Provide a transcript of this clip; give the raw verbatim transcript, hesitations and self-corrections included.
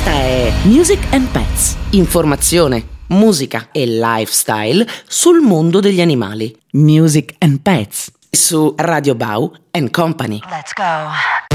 Questa è Music and Pets. Informazione, musica e lifestyle sul mondo degli animali. Music and Pets su Radio Bau and Company. Let's go.